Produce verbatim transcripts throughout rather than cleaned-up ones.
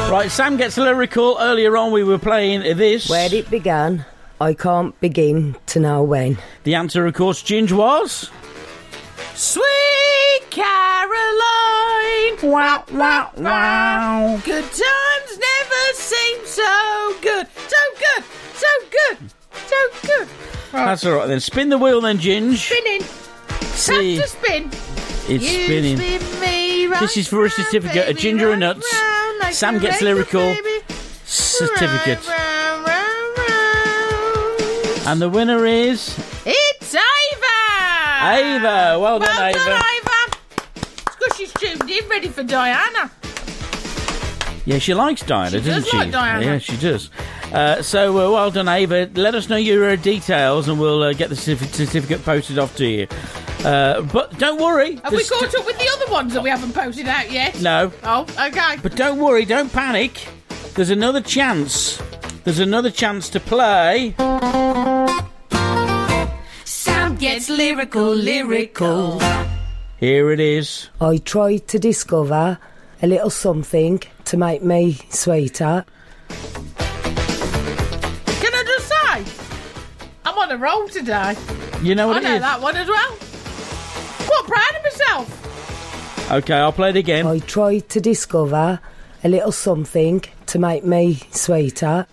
Right, Sam gets lyrical. Earlier on we were playing this. Where it began, I can't begin to know when. The answer, of course, Ginge, was... Sweet Caroline. Wow, wow, wow. Good times never seem so good. So good, so good, so good. Right. That's all right then. Spin the wheel then, Ginge. Spinning. See. Tap to spin. It's you spinning. Spin me right This is for a certificate, round, a Ginger baby, and Nuts. round, like Sam a gets record, lyrical baby. certificate. Round, round, round, round. And the winner is... It's Ava! Ava. Well done, well Ava. done, Ava. It's because she's tuned in, ready for Diana. Yeah, she likes Diana, She doesn't does she? like Diana. Yeah, she does. Uh, so, uh, well done, Ava. Let us know your uh, details and we'll uh, get the certif- certificate posted off to you. Uh, but don't worry. Have we there's caught st- up with the other ones that we haven't posted out yet? No. Oh, okay. But don't worry, don't panic. There's another chance. There's another chance to play. Sam gets lyrical, lyrical. Here it is. I tried to discover a little something to make me sweeter. Can I just say, I'm on a roll today. You know what I it know is? that one as well. Quite proud of myself. Okay, I'll play it again. I tried to discover a little something to make me sweeter.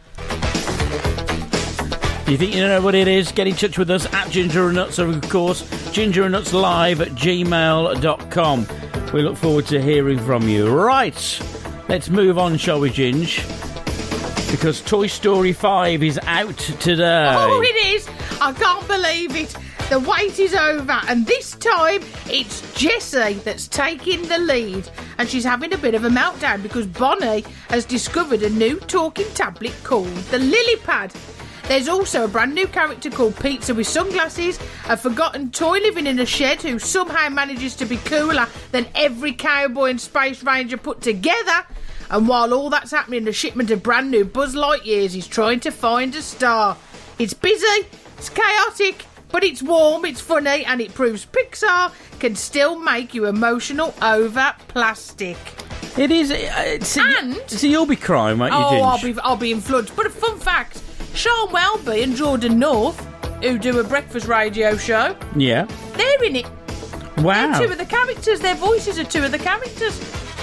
Do you think you know what it is? Get in touch with us at Ginger and Nuts, or of course, Ginger and Nuts Live at gmail dot com. We look forward to hearing from you. Right, let's move on, shall we, Ginge? Because Toy Story five is out today. Oh, it is. I can't believe it. The wait is over, and this time it's Jessie that's taking the lead, and she's having a bit of a meltdown because Bonnie has discovered a new talking tablet called the Lilypad. There's also a brand new character called Pizza with sunglasses, a forgotten toy living in a shed who somehow manages to be cooler than every cowboy and space ranger put together. And while all that's happening, the shipment of brand new Buzz Lightyears is trying to find a star. It's busy, it's chaotic, but it's warm, it's funny, and it proves Pixar can still make you emotional over plastic. It is. Uh, so, And- so you'll be crying, won't you, Oh, Ginge? I'll be, I'll be in floods. But a fun fact, Sean Welby and Jordan North, who do a breakfast radio show, Yeah. they're in it. Wow. They're two of the characters. Their voices are two of the characters.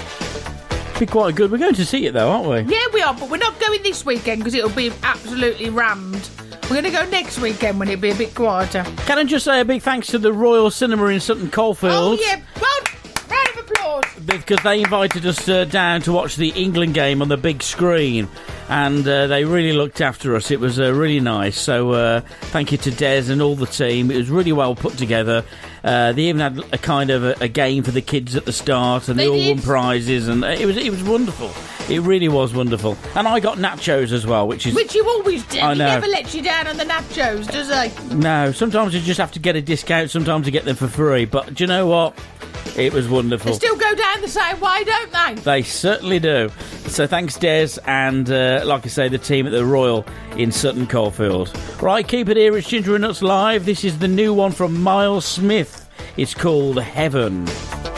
Be quite good. We're going to see it though, aren't we? Yeah, we are, but we're not going this weekend because it'll be absolutely rammed. We're going to go next weekend when it'll be a bit quieter. Can I just say a big thanks to the Royal Cinema in Sutton Coldfield? Oh, yeah. Well, round of applause. Because they invited us uh, down to watch the England game on the big screen, and uh, they really looked after us. It was uh, really nice. So uh, thank you to Des and all the team. It was really well put together. Uh, they even had a kind of a, a game for the kids at the start, and they, They all did. won prizes, and it was it was wonderful. It really was wonderful. And I got nachos as well, which is Which you always do. I He know. never lets you down on the nachos, does he? no. Sometimes you just have to get a discount. Sometimes you get them for free. But do you know what? It was wonderful. They still go down the same way, don't they? They certainly do. So thanks, Des, and uh, like I say, the team at the Royal in Sutton Coldfield. Right, keep it here. It's Ginger and Nuts Live. This is the new one from Miles Smith. It's called Heaven.